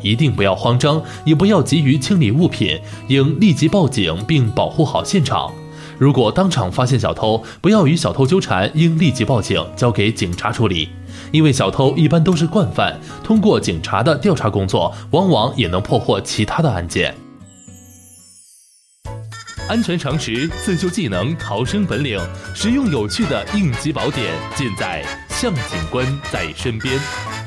一定不要慌张，也不要急于清理物品，应立即报警并保护好现场。如果当场发现小偷，不要与小偷纠缠，应立即报警，交给警察处理。因为小偷一般都是惯犯，通过警察的调查工作，往往也能破获其他的案件。安全常识、自救技能、逃生本领，实用有趣的应急宝典，尽在向警官在身边。